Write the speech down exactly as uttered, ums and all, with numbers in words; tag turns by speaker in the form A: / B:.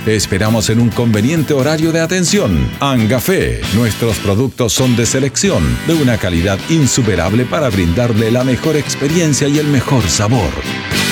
A: Te esperamos en un conveniente horario de atención. Angafé, nuestros productos son de selección, de una calidad insuperable para brindarle la mejor experiencia y el mejor sabor.